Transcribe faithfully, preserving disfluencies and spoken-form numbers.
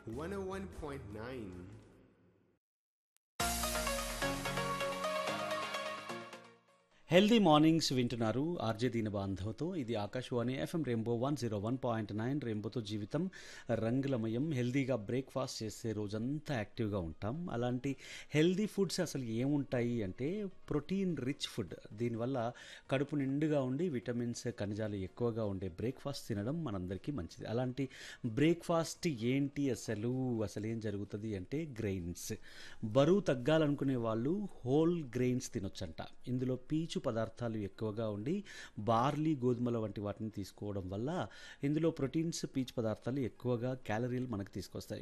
one oh one point nine. Healthy mornings వింటున్నారు RJ దీన బాంధవ్తో. ఇది Akashvani FM rainbow one zero one point nine. రెయిన్బోతో జీవితం రంగులమయం. హెల్దీగా బ్రేక్ఫాస్ట్ చేసే రోజంతా యాక్టివ్గా ఉంటాం. అలాంటి హెల్దీ ఫుడ్స్ అసలు ఏముంటాయి అంటే ప్రోటీన్ రిచ్ ఫుడ్. దీనివల్ల కడుపు నిండుగా ఉండి విటమిన్స్ ఖనిజాలు ఎక్కువగా ఉండే బ్రేక్ఫాస్ట్ తినడం మనందరికీ మంచిది. అలాంటి బ్రేక్ఫాస్ట్ ఏంటి అసలు అసలు ఏం జరుగుతుంది అంటే గ్రెయిన్స్. బరువు తగ్గాలనుకునే వాళ్ళు హోల్ గ్రెయిన్స్ తినొచ్చంట. ఇందులో పీచు పదార్థాలు ఎక్కువగా ఉండి బార్లీ, గోధుమల వంటి వాటిని తీసుకోవడం వల్ల ఇందులో ప్రోటీన్స్, పీచు పదార్థాలు ఎక్కువగా క్యాలరీలు మనకు తీసుకొస్తాయి.